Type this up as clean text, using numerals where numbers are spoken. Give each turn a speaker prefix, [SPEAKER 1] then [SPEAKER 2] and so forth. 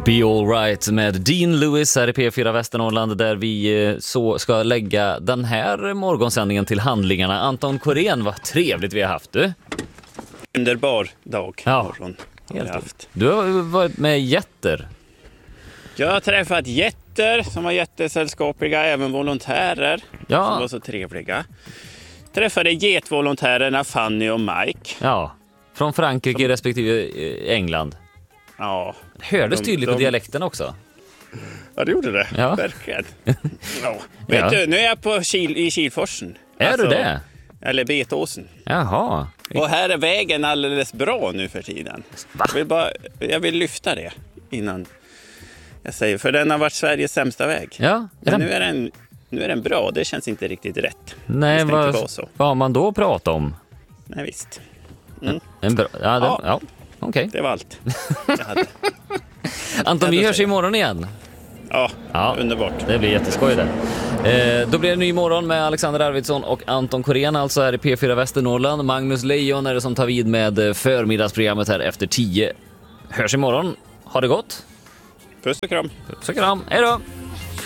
[SPEAKER 1] Be All Right med Dean Lewis här i P4 Västernorrland, där vi så ska lägga den här morgonsändningen till handlingarna. Anton Korén, vad trevligt vi har haft, du.
[SPEAKER 2] Underbar dag.
[SPEAKER 1] Ja,
[SPEAKER 2] morgon
[SPEAKER 1] helt
[SPEAKER 2] haft.
[SPEAKER 1] Du har varit med jätter.
[SPEAKER 2] Jag har träffat jätter som var jättesällskapliga, även volontärer som var så trevliga. Träffade getvolontärerna Fanny och Mike.
[SPEAKER 1] Ja, från Frankrike respektive England.
[SPEAKER 2] Ja.
[SPEAKER 1] Hördes tydligt på dialekten också.
[SPEAKER 2] Ja, det gjorde det.
[SPEAKER 1] Ja.
[SPEAKER 2] Verkligen. Ja. Vet du, nu är jag i Kilforsen.
[SPEAKER 1] Är du det?
[SPEAKER 2] Eller Betåsen.
[SPEAKER 1] Jaha.
[SPEAKER 2] Och här är vägen alldeles bra nu för tiden. Jag vill lyfta det innan jag säger. För den har varit Sveriges sämsta väg.
[SPEAKER 1] Ja.
[SPEAKER 2] Men nu är den bra. Det känns inte riktigt rätt.
[SPEAKER 1] Nej, vad har man då pratat om?
[SPEAKER 2] Nej, visst.
[SPEAKER 1] En bra, ja. Okej.
[SPEAKER 2] Det var allt jag hade.
[SPEAKER 1] Anton, vi hörs imorgon igen.
[SPEAKER 2] Ja, underbart.
[SPEAKER 1] Det blir jätteskoj det. Då blir det en ny morgon med Alexander Arvidsson och Anton Korén, alltså här i P4 Västernorrland. Magnus Lejon är det som tar vid med förmiddagsprogrammet här efter 10. Hörs imorgon. Ha det gott.
[SPEAKER 2] Puss och kram.
[SPEAKER 1] Puss och kram. Hej då.